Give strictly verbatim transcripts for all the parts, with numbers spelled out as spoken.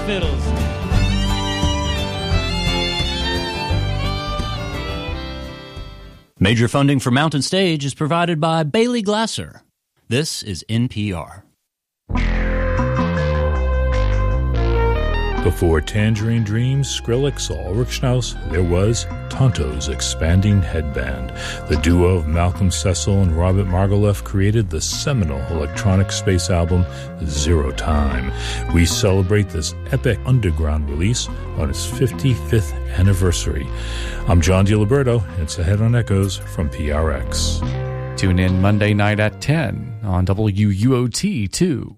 fiddles. Major funding for Mountain Stage is provided by Bailey Glasser. This is N P R. Before Tangerine Dream, Skrillex, Ulrich Schnauss, there was Tonto's Expanding Headband. The duo of Malcolm Cecil and Robert Margouleff created the seminal electronic space album Zero Time. We celebrate this epic underground release on its fifty-fifth anniversary. I'm John DiLiberto, and it's Ahead on Echoes from P R X. Tune in Monday night at ten on W U O T two.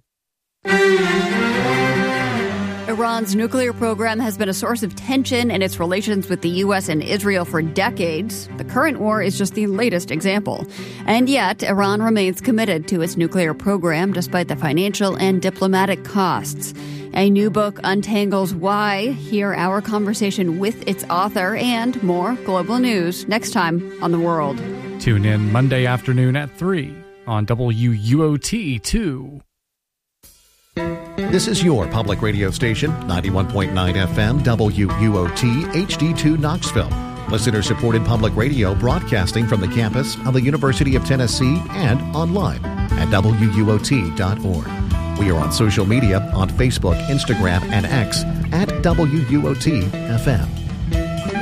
Iran's nuclear program has been a source of tension in its relations with the U S and Israel for decades. The current war is just the latest example. And yet, Iran remains committed to its nuclear program despite the financial and diplomatic costs. A new book untangles why. Hear our conversation with its author and more global news next time on The World. Tune in Monday afternoon at three on W U O T two. This is your public radio station, ninety-one point nine F M, W U O T, H D two Knoxville. Listener-supported public radio broadcasting from the campus of the University of Tennessee and online at W U O T dot org. We are on social media on Facebook, Instagram, and X at W U O T F M.